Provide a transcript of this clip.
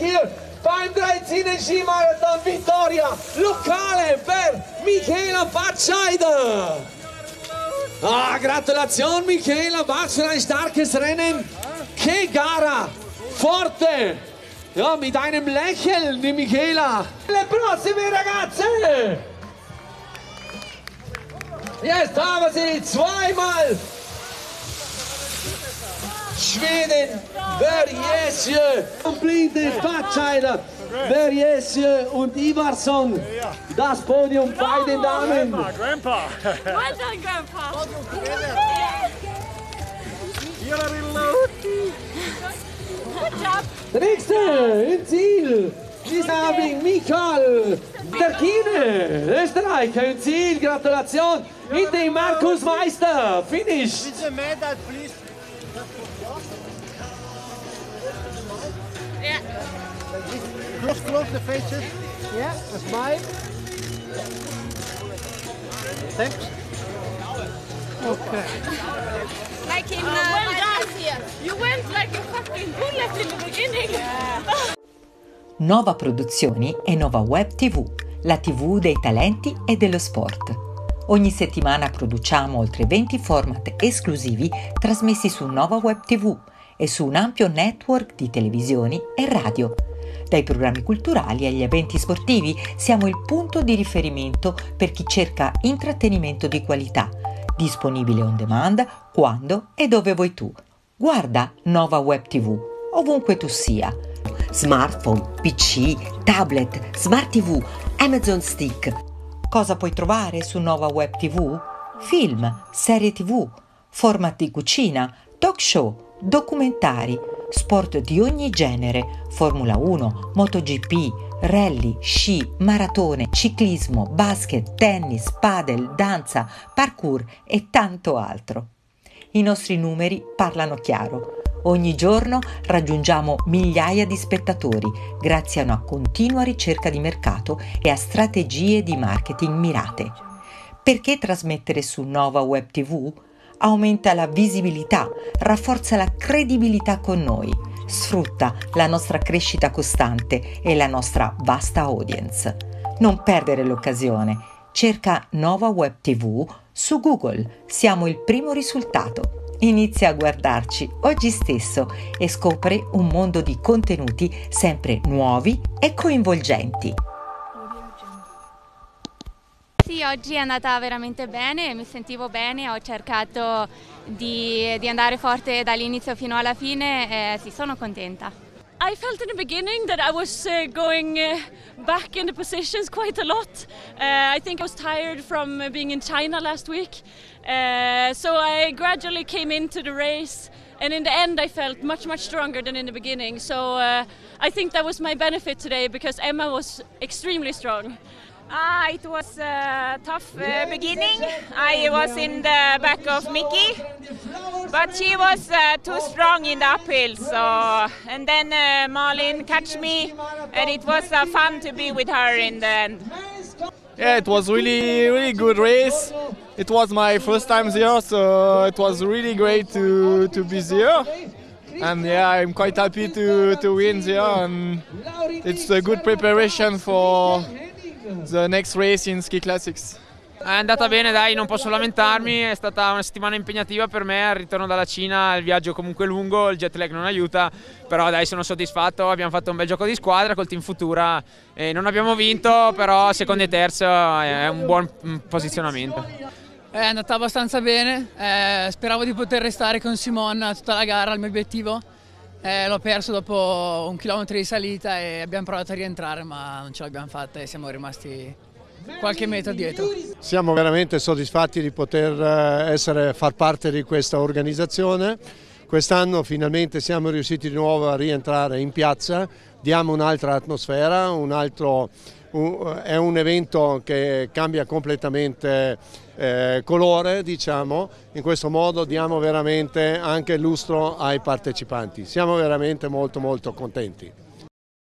hier beim 13. Skimarathon Vittoria, Lokale per Michaela Batscheider. Gratulation Michaela Batscheider, ein starkes Rennen. Che gara, forte, ja, mit einem Lächeln die Michaela. Le prossime ragazze. Jetzt haben sie zweimal Schweden, Verjesje, Komplette Batscheider, Verjesje und Ivarsson. Das Podium bei den Damen. Grandpa. Well done, Grandpa. Good job. Der nächste im Ziel ist having Michael Terkine, Österreicher im Ziel. Gratulation. Hinter dem Markus Meister. Finished. Yeah. Close the faces. Yeah, a smile. Thanks. Okay. Like in well done. here. You went like a fucking bullet in the beginning. Nova Produzioni e Nova Web TV, la TV dei talenti e dello sport. Ogni settimana produciamo oltre 20 format esclusivi trasmessi su Nova Web TV e su un ampio network di televisioni e radio. Dai programmi culturali agli eventi sportivi siamo il punto di riferimento per chi cerca intrattenimento di qualità, disponibile on demand quando e dove vuoi tu. Guarda Nova Web TV, ovunque tu sia. Smartphone, PC, tablet, Smart TV, Amazon Stick. Cosa puoi trovare su Nova Web TV? Film, serie TV, format di cucina, talk show, documentari, sport di ogni genere, Formula 1, MotoGP, rally, sci, maratone, ciclismo, basket, tennis, padel, danza, parkour e tanto altro. I nostri numeri parlano chiaro. Ogni giorno raggiungiamo migliaia di spettatori grazie a una continua ricerca di mercato e a strategie di marketing mirate. Perché trasmettere su Nova Web TV? Aumenta la visibilità, rafforza la credibilità con noi, sfrutta la nostra crescita costante e la nostra vasta audience. Non perdere l'occasione. Cerca Nova Web TV su Google. Siamo il primo risultato. Inizia a guardarci oggi stesso e scopri un mondo di contenuti sempre nuovi e coinvolgenti. Sì, oggi è andata veramente bene, mi sentivo bene, ho cercato di andare forte dall'inizio fino alla fine e sì, sono contenta. I felt in the beginning that I was going back in the positions quite a lot. I think I was tired from being in China last week. So I gradually came into the race, and in the end I felt much stronger than in the beginning. So I think that was my benefit today because Emma was extremely strong. It was a tough beginning. I was in the back of Mickey, but she was too strong in the uphill. So, and then Malin catch me, and it was fun to be with her in the end. Yeah, it was really good race. It was my first time here, so it was really great to be here. And yeah, I'm quite happy to win here, and it's a good preparation for the next race in Ski Classics. È andata bene, dai, non posso lamentarmi, è stata una settimana impegnativa per me, al ritorno dalla Cina, il viaggio comunque lungo, il jet lag non aiuta, però dai, sono soddisfatto, abbiamo fatto un bel gioco di squadra col Team Futura, non abbiamo vinto, però secondo e terzo è un buon posizionamento. È andata abbastanza bene, speravo di poter restare con Simone tutta la gara, il mio obiettivo. L'ho perso dopo 1 chilometro di salita e abbiamo provato a rientrare, ma non ce l'abbiamo fatta e siamo rimasti qualche metro dietro. Siamo veramente soddisfatti di poter far parte di questa organizzazione. Quest'anno finalmente siamo riusciti di nuovo a rientrare in piazza, diamo un'altra atmosfera, è un evento che cambia completamente colore, diciamo. In questo modo diamo veramente anche lustro ai partecipanti. Siamo veramente molto contenti.